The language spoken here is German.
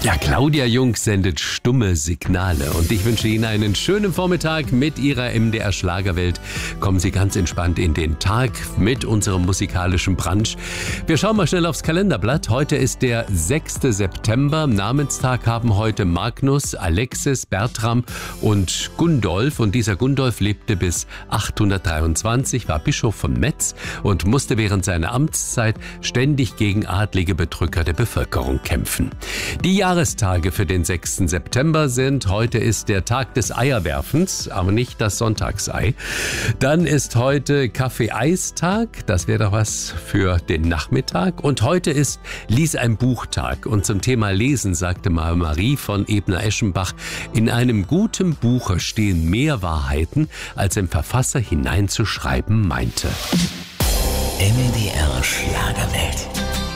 Ja, Claudia Jung sendet stumme Signale und ich wünsche Ihnen einen schönen Vormittag mit Ihrer MDR Schlagerwelt. Kommen Sie ganz entspannt in den Tag mit unserem musikalischen Brunch. Wir schauen mal schnell aufs Kalenderblatt. Heute ist der 6. September. Namenstag haben heute Magnus, Alexis, Bertram und Gundolf. Und dieser Gundolf lebte bis 823, war Bischof von Metz und musste während seiner Amtszeit ständig gegen adlige Bedrücker der Bevölkerung kämpfen. Die Jahrestage für den 6. September sind: heute ist der Tag des Eierwerfens, aber nicht das Sonntagsei. Dann ist heute Kaffee-Eis-Tag, das wäre doch was für den Nachmittag. Und heute ist Lies ein Buchtag. Und zum Thema Lesen sagte mal Marie von Ebner-Eschenbach: in einem guten Buche stehen mehr Wahrheiten, als ein Verfasser hineinzuschreiben meinte. MDR Schlagerwelt.